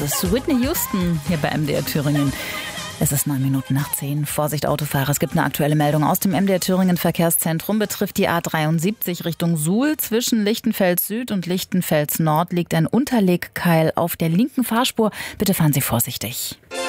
ist Whitney Houston hier bei MDR Thüringen. Es ist 9:09. Vorsicht Autofahrer, es gibt eine aktuelle Meldung aus dem MDR Thüringen Verkehrszentrum. Betrifft die A73 Richtung Suhl. Zwischen Lichtenfels Süd und Lichtenfels Nord liegt ein Unterlegkeil auf der linken Fahrspur. Bitte fahren Sie vorsichtig.